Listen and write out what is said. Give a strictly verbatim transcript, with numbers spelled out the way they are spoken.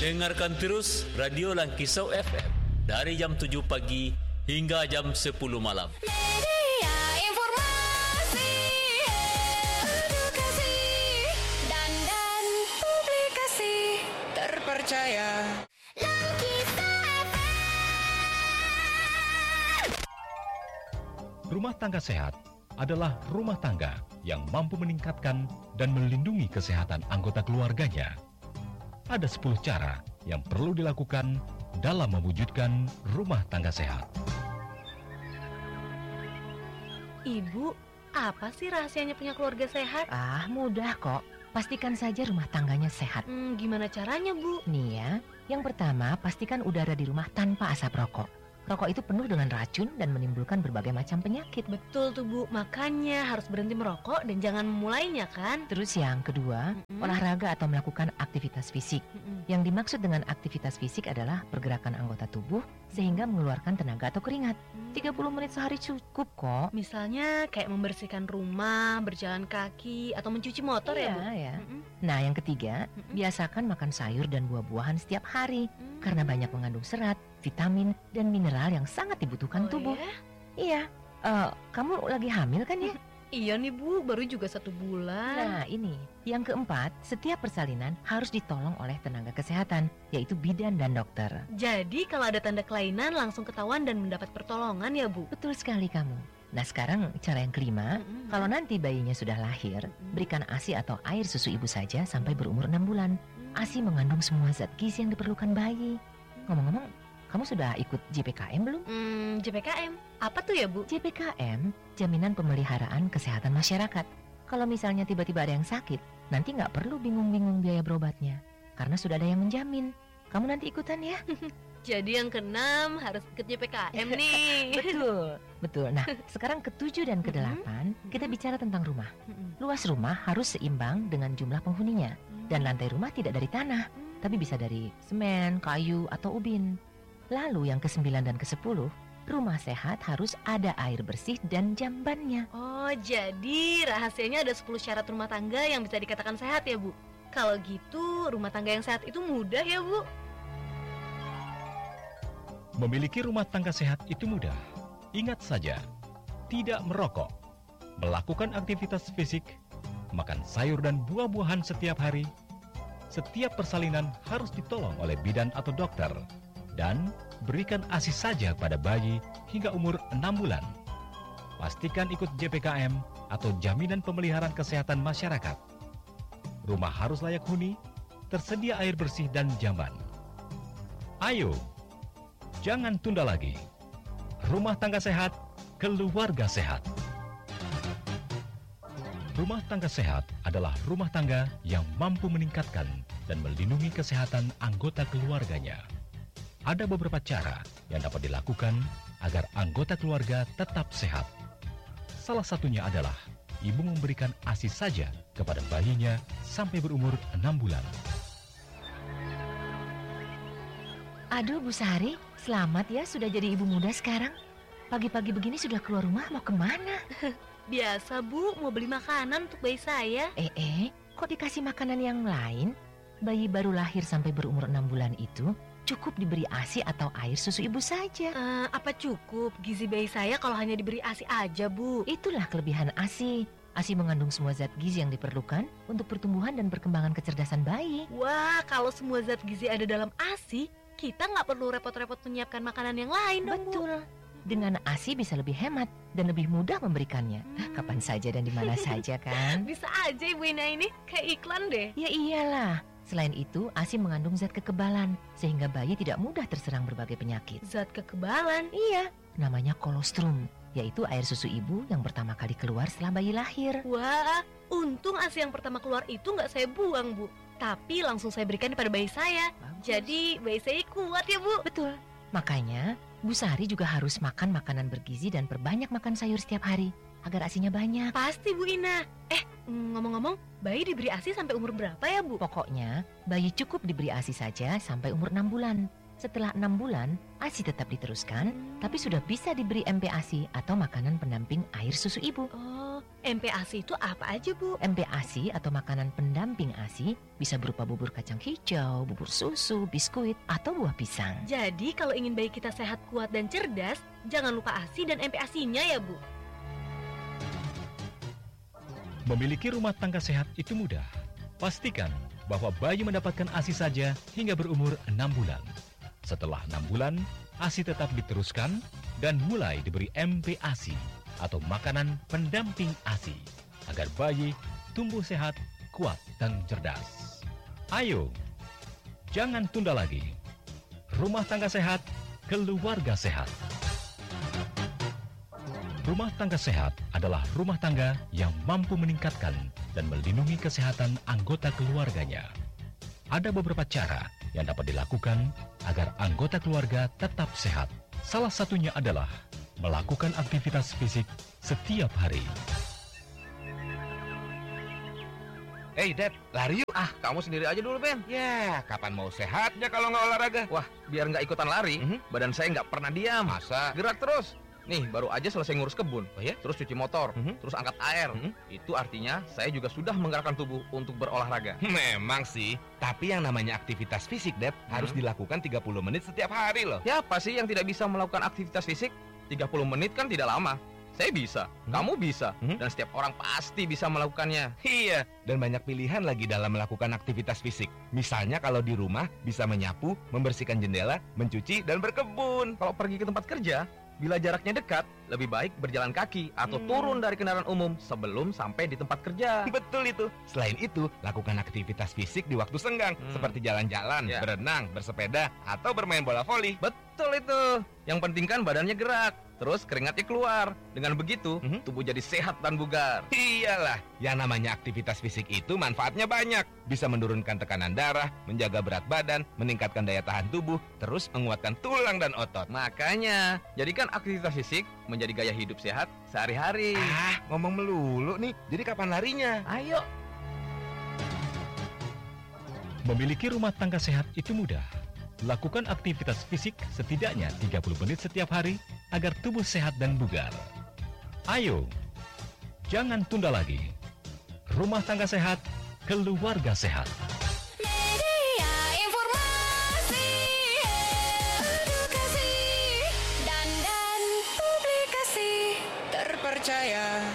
Dengarkan terus Radio Langkisau F M dari jam tujuh pagi hingga jam sepuluh malam. Media informasi, edukasi, dan dan publikasi terpercaya. Langkisau F M. Rumah tangga sehat adalah rumah tangga yang mampu meningkatkan dan melindungi kesehatan anggota keluarganya. Ada sepuluh cara yang perlu dilakukan dalam mewujudkan rumah tangga sehat. Ibu, apa sih rahasianya punya keluarga sehat? Ah, mudah kok. Pastikan saja rumah tangganya sehat. Hmm, gimana caranya, Bu? Nih ya, yang pertama pastikan udara di rumah tanpa asap rokok. Rokok itu penuh dengan racun dan menimbulkan berbagai macam penyakit. Betul tuh, Bu. Makanya harus berhenti merokok dan jangan memulainya, kan? Terus yang kedua, Mm-mm. olahraga atau melakukan aktivitas fisik. Mm-mm. Yang dimaksud dengan aktivitas fisik adalah pergerakan anggota tubuh sehingga mengeluarkan tenaga atau keringat. tiga puluh menit sehari cukup kok. Misalnya kayak membersihkan rumah, berjalan kaki, atau mencuci motor ya, Bu? Iya, ya. Mm-mm. Nah, yang ketiga, Mm-mm. biasakan makan sayur dan buah-buahan setiap hari Mm. karena banyak mengandung serat, vitamin, dan mineral yang sangat dibutuhkan Oh, tubuh. ya? Iya. Eh, kamu lagi hamil kan ya? Iya nih, Bu. Baru juga satu bulan. Nah, ini. Yang keempat, setiap persalinan harus ditolong oleh tenaga kesehatan, yaitu bidan dan dokter. Jadi kalau ada tanda kelainan langsung ketahuan dan mendapat pertolongan ya, Bu? Betul sekali kamu. Nah, sekarang cara yang kelima, Mm-mm. kalau nanti bayinya sudah lahir, Mm-mm. berikan ASI atau air susu ibu saja sampai berumur enam bulan. ASI mengandung semua zat gizi yang diperlukan bayi. Ngomong-ngomong, kamu sudah ikut J P K M belum? Hmm, J P K M. Apa tuh ya, Bu? J P K M, Jaminan Pemeliharaan Kesehatan Masyarakat. Kalau misalnya tiba-tiba ada yang sakit, nanti nggak perlu bingung-bingung biaya berobatnya, karena sudah ada yang menjamin. Kamu nanti ikutan ya? Jadi yang keenam harus ikut J P K M nih. Betul, betul. Nah, sekarang ketujuh dan kedelapan, kita bicara tentang rumah. Mm-mm. Luas rumah harus seimbang dengan jumlah penghuninya. Dan lantai rumah tidak dari tanah, tapi bisa dari semen, kayu, atau ubin. Lalu yang kesembilan dan kesepuluh, rumah sehat harus ada air bersih dan jambannya. Oh, jadi rahasianya ada sepuluh syarat rumah tangga yang bisa dikatakan sehat ya, Bu? Kalau gitu, rumah tangga yang sehat itu mudah ya, Bu? Memiliki rumah tangga sehat itu mudah. Ingat saja, tidak merokok, melakukan aktivitas fisik, makan sayur dan buah-buahan setiap hari. Setiap persalinan harus ditolong oleh bidan atau dokter. Dan berikan ASI saja pada bayi hingga umur enam bulan. Pastikan ikut J P K M atau Jaminan Pemeliharaan Kesehatan Masyarakat. Rumah harus layak huni, tersedia air bersih dan jamban. Ayo, jangan tunda lagi. Rumah tangga sehat, keluarga sehat. Rumah tangga sehat adalah rumah tangga yang mampu meningkatkan dan melindungi kesehatan anggota keluarganya. Ada beberapa cara yang dapat dilakukan agar anggota keluarga tetap sehat. Salah satunya adalah ibu memberikan ASI saja kepada bayinya sampai berumur enam bulan. Aduh, Bu Sari, selamat ya sudah jadi ibu muda sekarang. Pagi-pagi begini sudah keluar rumah, mau kemana? Biasa, Bu, mau beli makanan untuk bayi saya. Eh, eh, kok dikasih makanan yang lain? Bayi baru lahir sampai berumur enam bulan itu cukup diberi ASI atau air susu ibu saja. Eh, apa cukup gizi bayi saya kalau hanya diberi ASI aja, Bu? Itulah kelebihan ASI. ASI mengandung semua zat gizi yang diperlukan untuk pertumbuhan dan perkembangan kecerdasan bayi. Wah, kalau semua zat gizi ada dalam ASI, kita nggak perlu repot-repot menyiapkan makanan yang lain dong, Bu. Betul. Dengan ASI bisa lebih hemat dan lebih mudah memberikannya. Hmm. Kapan saja dan di mana saja kan? Bisa aja Ibu Ina ini kayak iklan deh. Ya iyalah. Selain itu, ASI mengandung zat kekebalan sehingga bayi tidak mudah terserang berbagai penyakit. Zat kekebalan. Iya, namanya kolostrum, yaitu air susu ibu yang pertama kali keluar setelah bayi lahir. Wah, untung ASI yang pertama keluar itu nggak saya buang, Bu. Tapi langsung saya berikan kepada bayi saya. Bagus. Jadi bayi saya kuat ya, Bu. Betul. Makanya, Bu Sari juga harus makan makanan bergizi dan perbanyak makan sayur setiap hari agar ASInya banyak. Pasti, Bu Ina. Eh, ngomong-ngomong, bayi diberi ASI sampai umur berapa ya, Bu? Pokoknya, bayi cukup diberi ASI saja sampai umur enam bulan. Setelah enam bulan, ASI tetap diteruskan, tapi sudah bisa diberi M P ASI atau makanan pendamping air susu ibu. Oh, M P A S I itu apa aja, Bu? M P A S I atau makanan pendamping A S I bisa berupa bubur kacang hijau, bubur susu, biskuit, atau buah pisang. Jadi kalau ingin bayi kita sehat, kuat, dan cerdas, jangan lupa A S I dan M P A S I-nya ya, Bu. Memiliki rumah tangga sehat itu mudah. Pastikan bahwa bayi mendapatkan A S I saja hingga berumur enam bulan. Setelah enam bulan, A S I tetap diteruskan dan mulai diberi M P A S I atau makanan pendamping A S I agar bayi tumbuh sehat, kuat, dan cerdas. Ayo, jangan tunda lagi. Rumah tangga sehat, keluarga sehat. Rumah tangga sehat adalah rumah tangga yang mampu meningkatkan dan melindungi kesehatan anggota keluarganya. Ada beberapa cara yang dapat dilakukan agar anggota keluarga tetap sehat. Salah satunya adalah melakukan aktivitas fisik setiap hari. Hey Dad, lari yuk. Ah, kamu sendiri aja dulu, Ben. Ya, kapan mau sehatnya kalau nggak olahraga? Wah, biar nggak ikutan lari, Mhm. badan saya nggak pernah diam. Masa? Gerak terus. Nih, baru aja selesai ngurus kebun. Oh ya? Terus cuci motor, Mhm. terus angkat air. Mhm. Itu artinya saya juga sudah menggerakkan tubuh untuk berolahraga. Memang sih, tapi yang namanya aktivitas fisik, Dad, harus Hmm. dilakukan tiga puluh menit setiap hari loh. Siapa sih yang tidak bisa melakukan aktivitas fisik? tiga puluh menit kan tidak lama. Saya bisa, Hmm. kamu bisa, Hmm. dan setiap orang pasti bisa melakukannya. Iya, dan banyak pilihan lagi dalam melakukan aktivitas fisik. Misalnya kalau di rumah bisa menyapu, membersihkan jendela, mencuci, dan berkebun. Kalau pergi ke tempat kerja, bila jaraknya dekat, lebih baik berjalan kaki atau Hmm. turun dari kendaraan umum sebelum sampai di tempat kerja. Betul itu. Selain itu, lakukan aktivitas fisik di waktu senggang, Hmm. seperti jalan-jalan, Ya. berenang, bersepeda, atau bermain bola voli. Betul itu. Yang penting kan badannya gerak, terus keringatnya keluar. Dengan begitu, Mhm. tubuh jadi sehat dan bugar. Iyalah, yang namanya aktivitas fisik itu manfaatnya banyak. Bisa menurunkan tekanan darah, menjaga berat badan, meningkatkan daya tahan tubuh, terus menguatkan tulang dan otot. Makanya, jadikan aktivitas fisik menjadi gaya hidup sehat sehari-hari. Ah, ngomong melulu nih. Jadi kapan larinya? Ayo. Memiliki rumah tangga sehat itu mudah. Lakukan aktivitas fisik setidaknya tiga puluh menit setiap hari agar tubuh sehat dan bugar. Ayo, jangan tunda lagi. Rumah tangga sehat, keluarga sehat. Media informasi, edukasi, dan dan publikasi terpercaya.